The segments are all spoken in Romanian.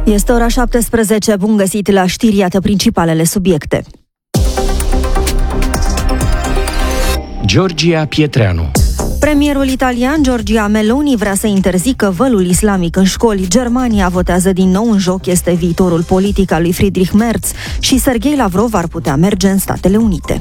Este ora 17, bun găsit la știri, iată principalele subiecte. Giorgia Pietreanu. Premierul italian Giorgia Meloni vrea să interzică vălul islamic în școli. Germania votează din nou, în joc este viitorul politic al lui Friedrich Merz și Serghei Lavrov ar putea merge în Statele Unite.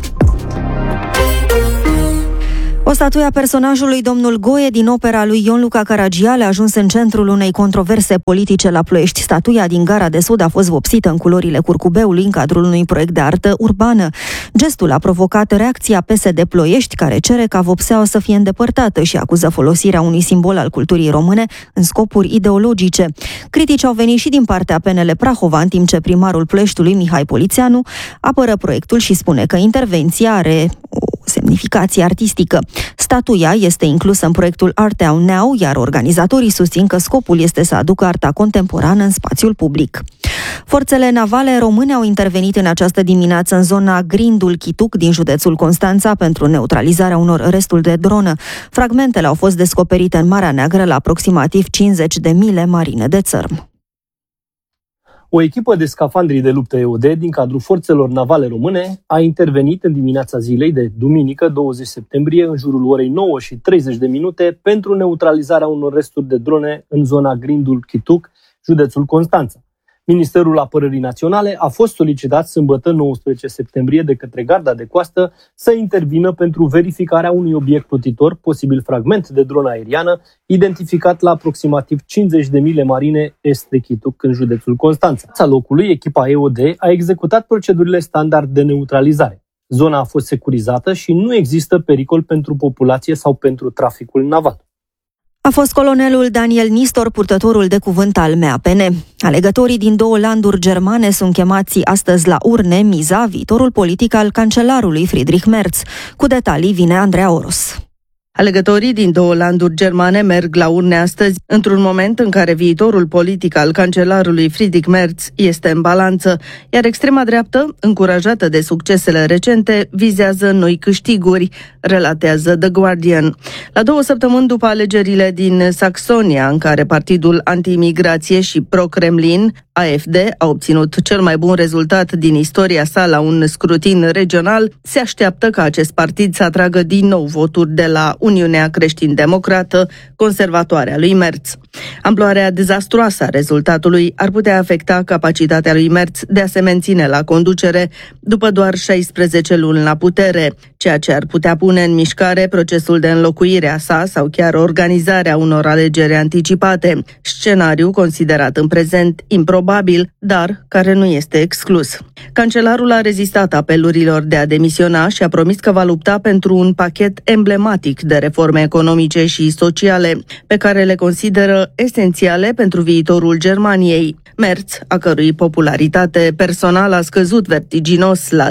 O statuie a personajului Domnul Goe din opera lui Ion Luca Caragiale a ajuns în centrul unei controverse politice la Ploiești. Statuia din Gara de Sud a fost vopsită în culorile curcubeului în cadrul unui proiect de artă urbană. Gestul a provocat reacția PSD Ploiești, care cere ca vopseaua să fie îndepărtată și acuză folosirea unui simbol al culturii române în scopuri ideologice. Critici au venit și din partea PNL Prahova, în timp ce primarul Ploieștiului, Mihai Polițianu, apără proiectul și spune că intervenția are o semnificație artistică. Statuia este inclusă în proiectul Art Town Now, iar organizatorii susțin că scopul este să aducă arta contemporană în spațiul public. Forțele navale române au intervenit în această dimineață în zona Grindul Chituc din județul Constanța pentru neutralizarea unor resturi de dronă. Fragmentele au fost descoperite în Marea Neagră la aproximativ 50 de mile marine de țărm. O echipă de scafandri de luptă EOD din cadrul forțelor navale române a intervenit în dimineața zilei de duminică 20 septembrie în jurul orei 9:30 pentru neutralizarea unor resturi de drone în zona Grindul Chituc, județul Constanța. Ministerul Apărării Naționale a fost solicitat sâmbătă 19 septembrie de către Garda de Coastă să intervină pentru verificarea unui obiect plutitor, posibil fragment de dronă aeriană, identificat la aproximativ 50 de mile marine est de Chituc, în județul Constanța. La locului, echipa EOD a executat procedurile standard de neutralizare. Zona a fost securizată și nu există pericol pentru populație sau pentru traficul naval. A fost colonelul Daniel Nistor, purtătorul de cuvânt al MAPN. Alegătorii din două landuri germane sunt chemați astăzi la urne, miza viitorul politic al cancelarului Friedrich Merz. Cu detalii vine Andreea Oros. Alegătorii din două landuri germane merg la urne astăzi, într-un moment în care viitorul politic al cancelarului Friedrich Merz este în balanță, iar extrema dreaptă, încurajată de succesele recente, vizează noi câștiguri, relatează The Guardian. La 2 săptămâni după alegerile din Saxonia, în care partidul anti-imigrație și pro-Kremlin, AfD, a obținut cel mai bun rezultat din istoria sa la un scrutin regional, se așteaptă ca acest partid să atragă din nou voturi de la Uniunea Creștin-Democrată, conservatoare a lui Merz. Amploarea dezastruoasă a rezultatului ar putea afecta capacitatea lui Merz de a se menține la conducere după doar 16 luni la putere, ceea ce ar putea pune în mișcare procesul de înlocuire a sa sau chiar organizarea unor alegeri anticipate, scenariu considerat în prezent improbabil, dar care nu este exclus. Cancelarul a rezistat apelurilor de a demisiona și a promis că va lupta pentru un pachet emblematic de reforme economice și sociale, pe care le consideră esențiale pentru viitorul Germaniei. Merz, a cărui popularitate personală a scăzut vertiginos la 10%,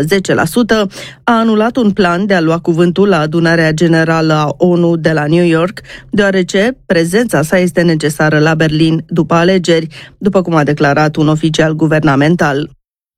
a anulat un plan de a lua cuvântul la adunarea generală a ONU de la New York, deoarece prezența sa este necesară la Berlin după alegeri, după cum a declarat un oficial guvernamental.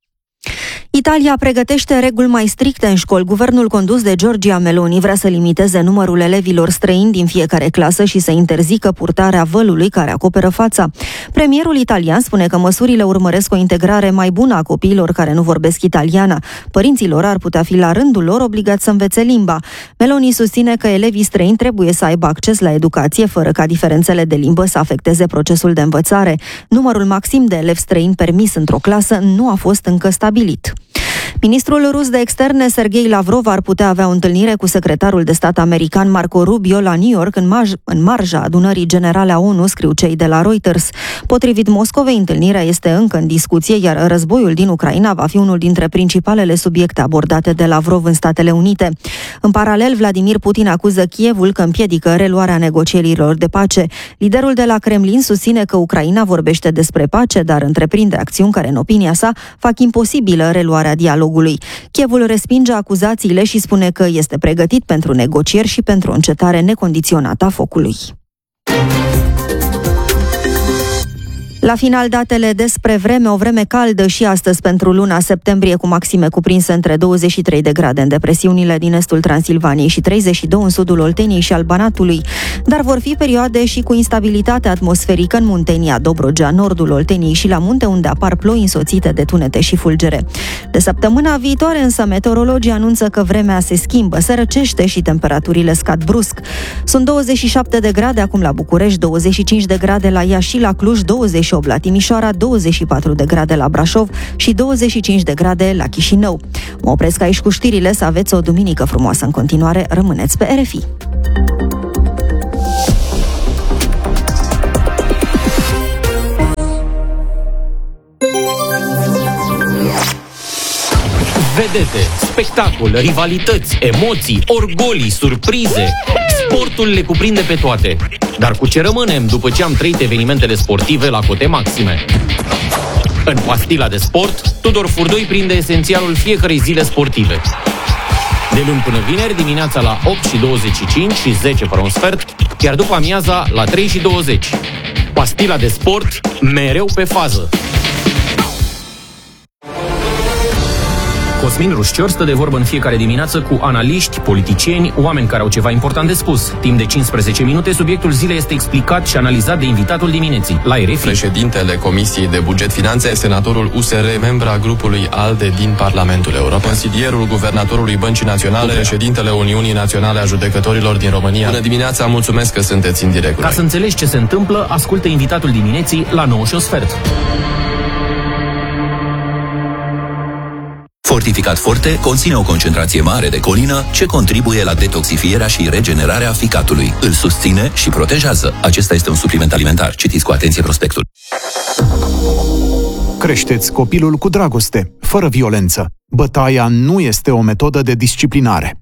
Italia pregătește reguli mai stricte în școli. Guvernul condus de Giorgia Meloni vrea să limiteze numărul elevilor străini din fiecare clasă și să interzică purtarea vălului care acoperă fața. Premierul italian spune că măsurile urmăresc o integrare mai bună a copiilor care nu vorbesc italiana. Părinților ar putea fi la rândul lor obligați să învețe limba. Meloni susține că elevii străini trebuie să aibă acces la educație fără ca diferențele de limbă să afecteze procesul de învățare. Numărul maxim de elevi străini permis într-o clasă nu a fost încă stabilit. Ministrul rus de externe Serghei Lavrov ar putea avea o întâlnire cu secretarul de stat american Marco Rubio la New York în marja adunării generale a ONU, scriu cei de la Reuters. Potrivit Moscovei, întâlnirea este încă în discuție, iar războiul din Ucraina va fi unul dintre principalele subiecte abordate de Lavrov în Statele Unite. În paralel, Vladimir Putin acuză Kievul că împiedică reluarea negocierilor de pace. Liderul de la Kremlin susține că Ucraina vorbește despre pace, dar întreprinde acțiuni care, în opinia sa, fac imposibilă reluarea dialogului. Kievul respinge acuzațiile și spune că este pregătit pentru negocieri și pentru o încetare necondiționată a focului. La final, datele despre vreme, o vreme caldă și astăzi pentru luna septembrie, cu maxime cuprinse între 23 de grade în depresiunile din estul Transilvaniei și 32 în sudul Olteniei și al Banatului, dar vor fi perioade și cu instabilitate atmosferică în Muntenia, Dobrogea, nordul Olteniei și la munte, unde apar ploi însoțite de tunete și fulgere. De săptămâna viitoare însă meteorologii anunță că vremea se schimbă, se răcește și temperaturile scad brusc. Sunt 27 de grade acum la București, 25 de grade la Iași și la Cluj, 28 la Timișoara, 24 de grade la Brașov și 25 de grade la Chișinău. Mă opresc aici cu știrile, să aveți o duminică frumoasă în continuare, rămâneți pe RFI. Vedete, spectacol, rivalități, emoții, orgolii, surprize. Sportul le cuprinde pe toate. Dar cu ce rămânem după ce am trăit evenimentele sportive la cote maxime? În Pastila de Sport, Tudor Furdoi prinde esențialul fiecărei zile sportive. De luni până vineri, dimineața la 8:25 și 10 fără un sfert, iar după amiaza la 3:20. Pastila de Sport, mereu pe fază. Cosmin Rușcior stă de vorbă în fiecare dimineață cu analiști, politicieni, oameni care au ceva important de spus. Timp de 15 minute, subiectul zilei este explicat și analizat de invitatul dimineții. La RFI. Președintele Comisiei de Buget Finanțe, senatorul USR, membra grupului ALDE din Parlamentul European, consilierul guvernatorului Băncii Naționale, președintele Uniunii Naționale a Judecătorilor din România. Bună dimineața, mulțumesc că sunteți în direct. Ca să înțelegi ce se întâmplă, ascultă invitatul dimineții la 9:15. Fortificat Forte conține o concentrație mare de colină ce contribuie la detoxifierea și regenerarea ficatului. Îl susține și protejează. Acesta este un supliment alimentar. Citiți cu atenție prospectul. Creșteți copilul cu dragoste, fără violență. Bătaia nu este o metodă de disciplinare.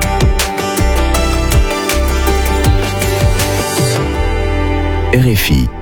RFI.